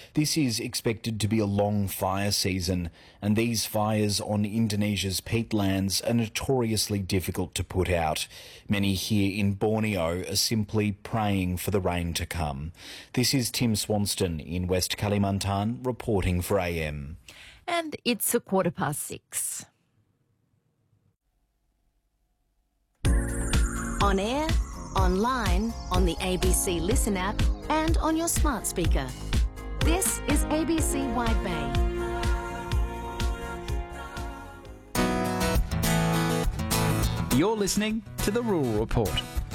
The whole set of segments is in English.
This is expected to be a long fire season, and these fires on Indonesia's peatlands are notoriously difficult to put out. Many here in Borneo are simply praying for the rain to come. This is Tim Swanston in West Kalimantan reporting for AM. And it's 6:15. On air, online, on the ABC Listen app and on your smart speaker. This is ABC Wide Bay. You're listening to The Rural Report.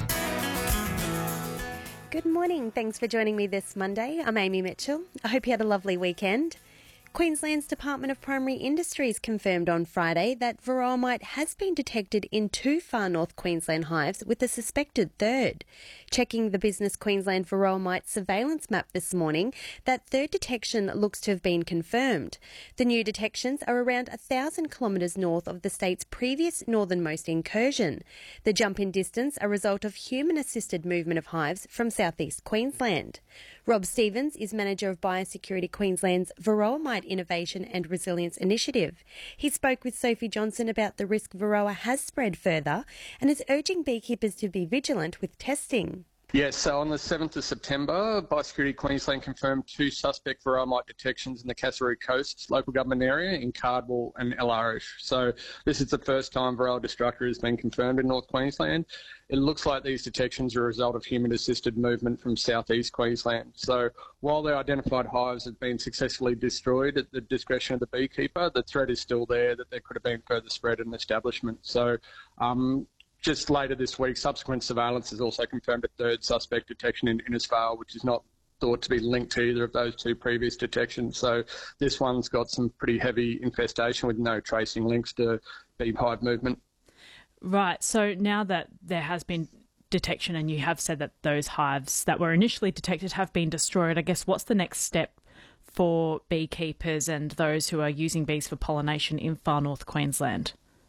Good morning. Thanks for joining me this Monday. I'm Amy Mitchell. I hope you had a lovely weekend. Queensland's Department of Primary Industries confirmed on Friday that varroa mite has been detected in 2 far north Queensland hives with a suspected third. Checking the Business Queensland varroa mite surveillance map this morning, that third detection looks to have been confirmed. The new detections are around 1,000 kilometres north of the state's previous northernmost incursion. The jump in distance a result of human-assisted movement of hives from southeast Queensland. Rob Stevens is manager of Biosecurity Queensland's Varroa Mite Innovation and Resilience Initiative. He spoke with Sophie Johnson about the risk varroa has spread further and is urging beekeepers to be vigilant with testing. Yes, so on the 7th of September, Biosecurity Queensland confirmed 2 suspect varroa mite detections in the Kasserine Coast local government area in Cardwell and El Arish. So this is the first time varroa destructor has been confirmed in North Queensland. It looks like these detections are a result of human-assisted movement from southeast Queensland. So while the identified hives have been successfully destroyed at the discretion of the beekeeper, the threat is still there that there could have been further spread in the establishment. So just later this week, subsequent surveillance has also confirmed a third suspect detection in Innisfail, which is not thought to be linked to either of those 2 previous detections. So this one's got some pretty heavy infestation with no tracing links to bee hive movement. Right, so now that there has been detection and you have said that those hives that were initially detected have been destroyed, I guess what's the next step for beekeepers and those who are using bees for pollination in far north Queensland?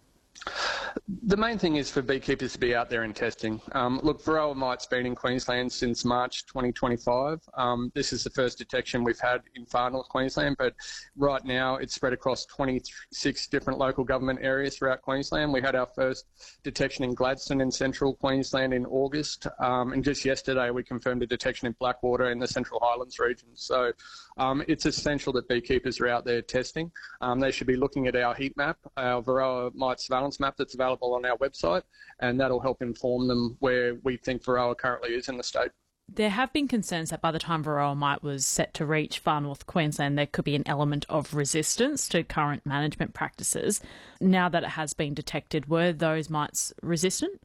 The main thing is for beekeepers to be out there and testing. Look, varroa mite's been in Queensland since March 2025. This is the first detection we've had in far north Queensland, but right now it's spread across 26 different local government areas throughout Queensland. We had our first detection in Gladstone in central Queensland in August, and just yesterday we confirmed a detection in Blackwater in the Central Highlands region. So it's essential that beekeepers are out there testing. They should be looking at our heat map, our varroa mite surveillance map that's available on our website, and that'll help inform them where we think varroa currently is in the state. There have been concerns that by the time varroa mite was set to reach far north Queensland, there could be an element of resistance to current management practices. Now that it has been detected, were those mites resistant?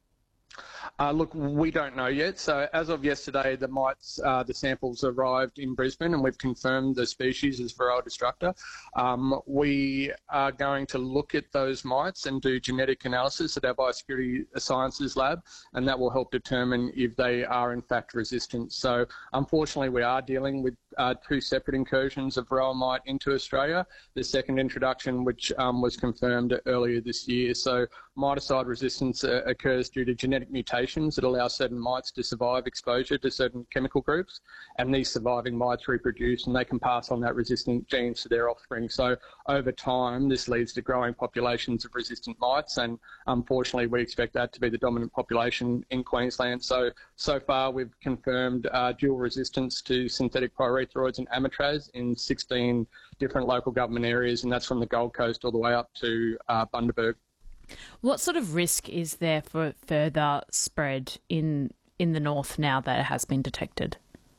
Look, we don't know yet. So as of yesterday, the mites, the samples arrived in Brisbane and we've confirmed the species as varroa destructor. We are going to look at those mites and do genetic analysis at our Biosecurity Sciences lab, and that will help determine if they are in fact resistant. So unfortunately, we are dealing with 2 separate incursions of varroa mite into Australia. The second introduction, which was confirmed earlier this year. So miticide resistance occurs due to genetic mutations that allow certain mites to survive exposure to certain chemical groups, and these surviving mites reproduce and they can pass on that resistant genes to their offspring. So over time, this leads to growing populations of resistant mites, and unfortunately, we expect that to be the dominant population in Queensland. So far, we've confirmed dual resistance to synthetic pyrethroids and amitraz in 16 different local government areas, and that's from the Gold Coast all the way up to Bundaberg. What sort of risk is there for further spread in the north now that it has been detected?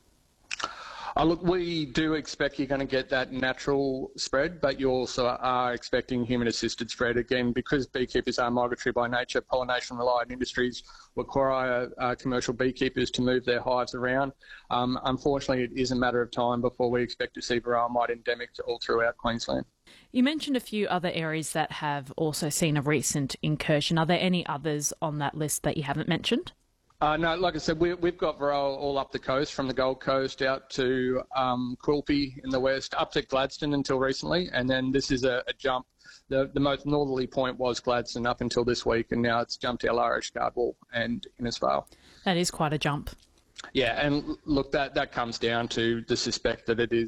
Look, we do expect you're going to get that natural spread, but you also are expecting human-assisted spread. Again, because beekeepers are migratory by nature, pollination-reliant industries require commercial beekeepers to move their hives around. Unfortunately, it is a matter of time before we expect to see varroa mite endemic all throughout Queensland. You mentioned a few other areas that have also seen a recent incursion. Are there any others on that list that you haven't mentioned? No, like I said, we've got varroa all up the coast, from the Gold Coast out to Quilpie in the west, up to Gladstone until recently, and then this is a jump. The most northerly point was Gladstone up until this week, and now it's jumped to El Arish, Cardwell and Innisfail. That is quite a jump. Yeah, and look, that comes down to the suspect that it is